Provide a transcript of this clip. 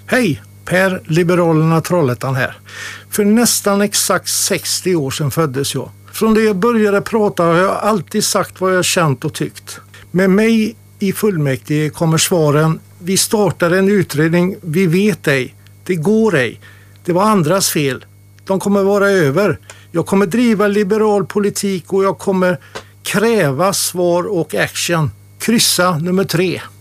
Hej, Per Liberalerna Trollhättan här. För nästan exakt 60 år sedan föddes jag. Från det jag började prata har jag alltid sagt vad jag känt och tyckt. Med mig i fullmäktige kommer svaren: vi startar en utredning, vi vet ej, det går ej, det var andras fel, de kommer vara över. Jag kommer driva liberal politik och jag kommer kräva svar och action. Kryssa nummer 3.